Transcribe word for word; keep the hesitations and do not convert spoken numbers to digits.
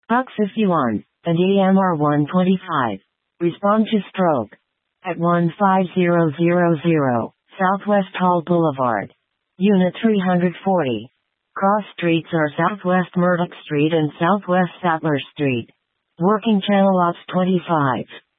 Buck fifty-one, and A M R one twenty-five. Respond to stroke. At one five zero zero zero, Southwest Hall Boulevard. Unit three forty. Cross streets are Southwest Murdoch Street and Southwest Sattler Street. Working channel ops twenty-five.